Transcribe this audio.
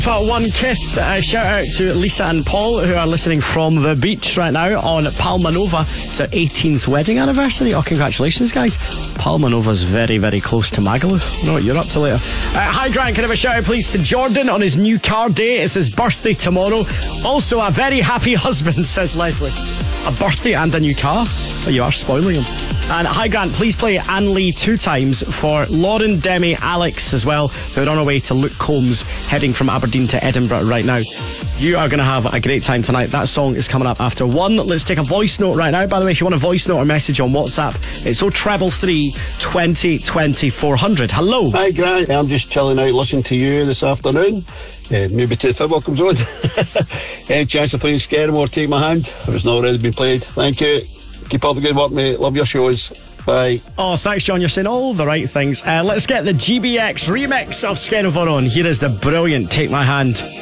One kiss. Shout out to Lisa and Paul, who are listening from the beach right now on Palma Nova. It's their 18th wedding anniversary. Oh, congratulations, guys. Palma Nova's very, very close to Magaluf. I know what you're up to later. Hi, Grant. Can I have a shout out, please, to Jordan on his new car day? It's his birthday tomorrow. Also, a very happy husband, says Leslie. A birthday and a new car? Oh, you are spoiling him. And hi, Grant, please play Anne Lee 2 times for Lauren, Demi, Alex as well, who are on our way to Luke Combs, heading from Aberdeen to Edinburgh right now. You are going to have a great time tonight. That song is coming up after 1. Let's take a voice note right now. By the way, if you want a voice note or message on WhatsApp, it's 0333 20 20 400. Hello. Hi, Grant. I'm just chilling out listening to you this afternoon. Maybe to the football comes on. Any chance of playing Scaramore, Take My Hand? If it's not already been played. Thank you. Keep up the good work, mate. Love your shows. Bye. Oh, thanks, John. You're saying all the right things. Let's get the GBX remix of Scaramore on. Here is the brilliant Take My Hand.